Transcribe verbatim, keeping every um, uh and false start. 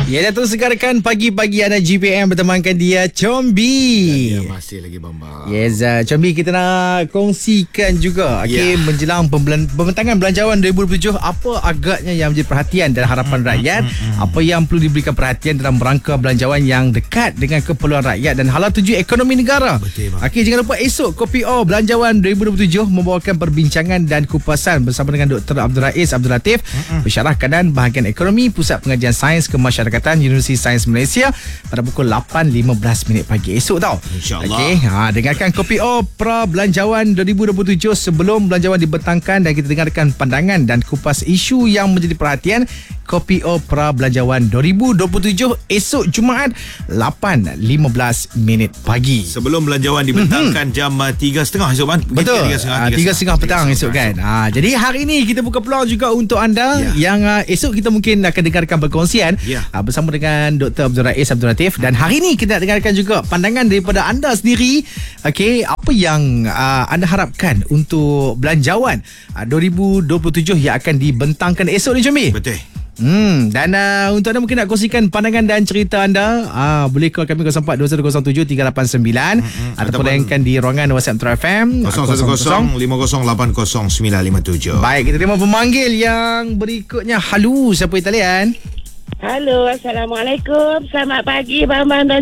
Ya, dah terus segarkan pagi-pagi anda G P M bertemankan dia Combi. Ya, masih lagi Bamba. Yes, uh, Combi, kita nak kongsikan juga okay, Ya. menjelang pembelan- pembentangan Belanjawan dua ribu dua puluh tujuh, apa agaknya yang menjadi perhatian dan harapan hmm, rakyat, hmm, hmm. apa yang perlu diberikan perhatian dalam rangka belanjawan yang dekat dengan keperluan rakyat dan hala tuju ekonomi negara. Betul, bang. Okey, jangan lupa esok Kopi O Belanjawan dua ribu dua puluh tujuh membawakan perbincangan dan kupasan bersama dengan Doktor Abdul Rais Abdul Latif, hmm. pensyarah kanan bahagian ekonomi Pusat Pengajian Sains Kemasyarakatan Universiti Sains Malaysia pada pukul lapan lima belas minit pagi esok tau. InsyaAllah. Okey, ha, dengarkan Kopi O Pra Belanjawan dua ribu dua puluh tujuh sebelum belanjawan dibentangkan dan kita dengarkan pandangan dan kupas isu yang menjadi perhatian. Kopi O Pra Belanjawan dua ribu dua puluh tujuh esok Jumaat lapan lima belas minit pagi. Sebelum belanjawan dibentangkan mm-hmm. jam tiga tiga puluh esok kan? Betul. tiga tiga puluh petang esok kan. Ha, jadi hari ini kita buka peluang juga untuk anda yeah. yang uh, esok kita mungkin akan dengarkan perkongsian yeah. uh, bersama dengan Doktor Abdul Rais Abdul Latif, dan hari ini kita nak dengarkan juga pandangan daripada anda sendiri. Okey, apa yang uh, anda harapkan untuk belanjawan uh, dua ribu dua puluh tujuh yang akan dibentangkan esok ni, Combi? Betul. Hmm, dan uh, untuk anda mungkin nak kongsikan pandangan dan cerita anda, uh, boleh call kami kosong empat dua satu kosong tujuh tiga lapan sembilan mm-hmm. ataupun layankan di ruangan WhatsApp Metro F M kosong satu kosong lima kosong lapan kosong sembilan lima tujuh. Baik, kita terima pemanggil yang berikutnya. Halo, siapa di talian? Halo, Assalamualaikum. Selamat pagi Bambang dan